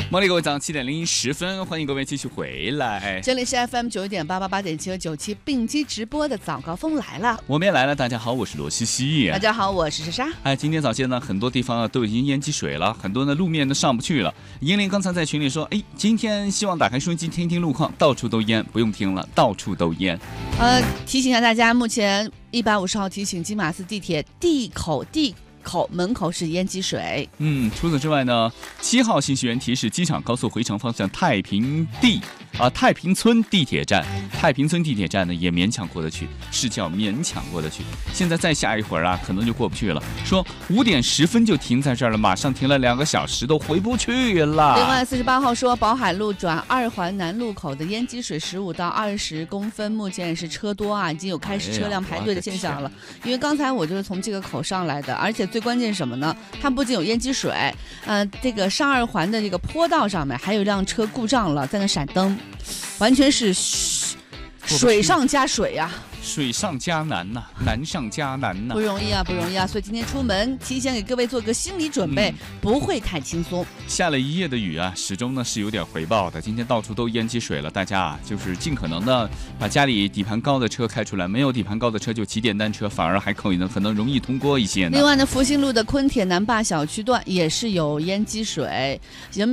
茉莉，各位早上7:10，欢迎各位继续回来。 这里是 FM 91.888.7和97并机直播的早高峰来了， 我们也来了。大家好，我是罗西西。 大家好，我是莎莎。 今天早些呢，很多地方都已经淹积水了，很多呢路面都上不去了。英玲刚才在群里说，今天希望打开收音机听听路况，到处都淹，不用听了，到处都淹。 提醒一下大家，目前150号提醒金马寺地铁地口门口是淹积水。 除此之外呢，7号信息员提示机场高速回程方向太平村地铁站，太平村地铁站呢也勉强过得去，是叫勉强过得去。现在再下一会儿可能就过不去了。说5点10分就停在这儿了，马上停了2个小时都回不去了。 另外48号说，宝海路转2环南路口的淹积水15到20公分，目前也是车多已经有开始车辆排队的现象了。因为刚才我就是从这个口上来的，而且最关键是什么呢？它不仅有淹积水，这个上2环的这个坡道上面还有一辆车故障了，在那闪灯，完全是水上加水呀。 水上加难呐，难上加难呐， 不容易啊，不容易啊！所以今天出门提前给各位做个心理准备，不会太轻松。 下了一夜的雨始终呢是有点回报的。今天到处都淹积水了，大家就是尽可能的把家里底盘高的车开出来，没有底盘高的车就骑电单车，反而还可能容易通过一些呢。 另外呢，福兴路的昆铁南坝小区段也是有淹积水，人